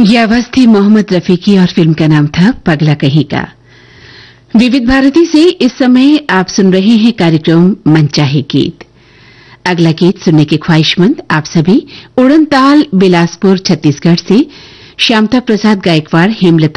ये आवाज थी मोहम्मद रफी की और फिल्म का नाम था पगला कहीं का। विविध भारती से इस समय आप सुन रहे हैं कार्यक्रम मनचाहे गीत। अगला गीत सुनने के ख्वाहिशमंद आप सभी उड़नताल बिलासपुर छत्तीसगढ़ से श्यामता प्रसाद गायकवाड़, हेमलता